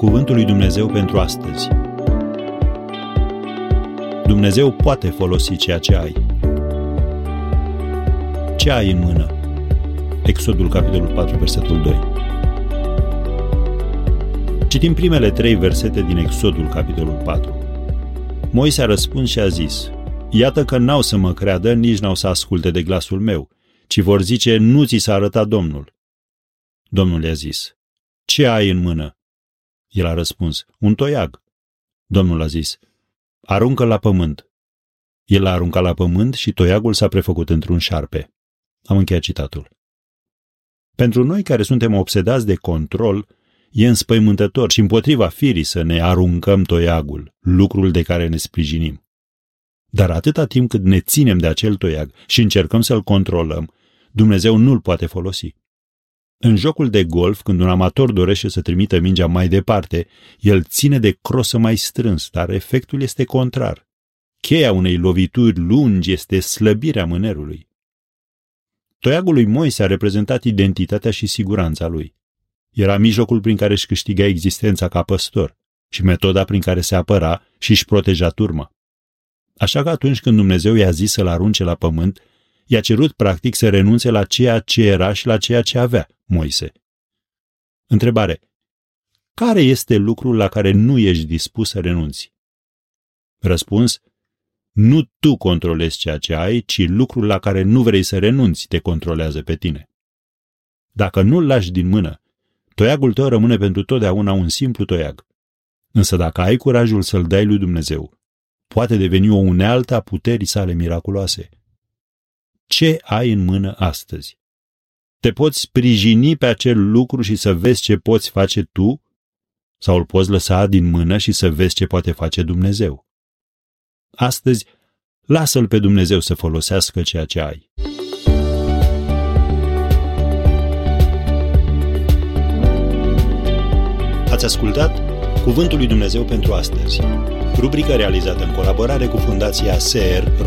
Cuvântul lui Dumnezeu pentru astăzi. Dumnezeu poate folosi ceea ce ai. Ce ai în mână? Exodul, capitolul 4, versetul 2. Citim primele 3 versete din Exodul, capitolul 4. Moise a răspuns și a zis: iată că n-au să mă creadă, nici n-au să asculte de glasul meu, ci vor zice: nu ți s-a arătat Domnul. Domnul i-a zis: ce ai în mână? El a răspuns: un toiag. Domnul a zis: aruncă-l la pământ. El l-a aruncat la pământ și toiagul s-a prefăcut într-un șarpe. Am încheiat citatul. Pentru noi care suntem obsedați de control, e înspăimântător și împotriva firii să ne aruncăm toiagul, lucrul de care ne sprijinim. Dar atâta timp cât ne ținem de acel toiag și încercăm să-l controlăm, Dumnezeu nu-l poate folosi. În jocul de golf, când un amator dorește să trimită mingea mai departe, el ține de crosă mai strâns, dar efectul este contrar. Cheia unei lovituri lungi este slăbirea mânerului. Toiagul lui Moise a reprezentat identitatea și siguranța lui. Era mijlocul prin care își câștiga existența ca păstor și metoda prin care se apăra și își proteja turma. Așa că atunci când Dumnezeu i-a zis să-l arunce la pământ, i-a cerut practic să renunțe la ceea ce era și la ceea ce avea Moise. Întrebare: care este lucrul la care nu ești dispus să renunți? Răspuns: nu tu controlezi ceea ce ai, ci lucrul la care nu vrei să renunți te controlează pe tine. Dacă nu-l lași din mână, toiagul tău rămâne pentru totdeauna un simplu toiag. Însă dacă ai curajul să-l dai lui Dumnezeu, poate deveni o unealtă a puterii sale miraculoase. Ce ai în mână astăzi? Te poți sprijini pe acel lucru și să vezi ce poți face tu? Sau îl poți lăsa din mână și să vezi ce poate face Dumnezeu? Astăzi, lasă-l pe Dumnezeu să folosească ceea ce ai. Ați ascultat Cuvântul lui Dumnezeu pentru astăzi, rubrică realizată în colaborare cu Fundația SER